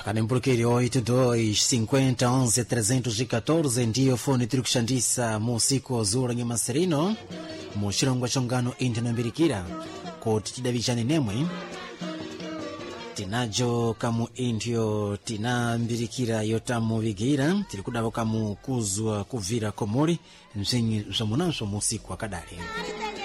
Kanembulukiri 825011 ndiyo foni tiri kushandisa mu usiku ozula nye masirino mu chilongo chongano intinambirikira kuti tidavishane nemwe tinajo kamu intyo tinambirikira yotamuvigira tiri kudavo kamu kuzwa kuvira komori mzinyi mzomunanso mu usiku akadali